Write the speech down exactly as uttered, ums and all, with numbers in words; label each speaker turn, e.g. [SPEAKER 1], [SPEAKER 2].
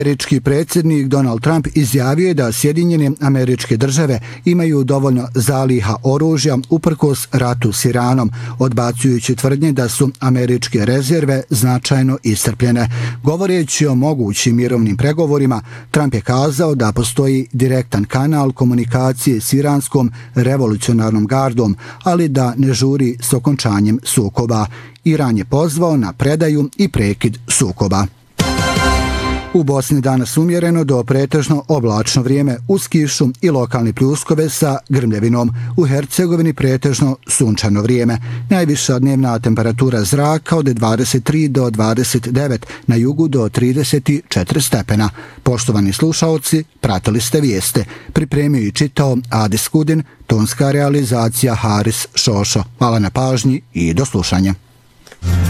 [SPEAKER 1] Američki predsjednik Donald Trump izjavio je da Sjedinjene Američke Države imaju dovoljno zaliha oružja uprkos ratu s Iranom, odbacujući tvrdnje da su američke rezerve značajno iscrpljene. Govoreći o mogućim mirovnim pregovorima, Trump je kazao da postoji direktan kanal komunikacije s iranskom revolucionarnom gardom, ali da ne žuri s okončanjem sukoba. Iran je pozvao na predaju i prekid sukoba. U Bosni danas umjereno do pretežno oblačno vrijeme uz kišu i lokalni pljuskove sa grmljevinom. U Hercegovini pretežno sunčano vrijeme. Najviša dnevna temperatura zraka od dvadeset tri do dvadeset devet, na jugu do trideset četiri stepena. Poštovani slušaoci, pratili ste vijeste. Pripremio i čitao Adis Kudin, tonska realizacija Haris Šošo. Hvala na pažnji i do slušanja.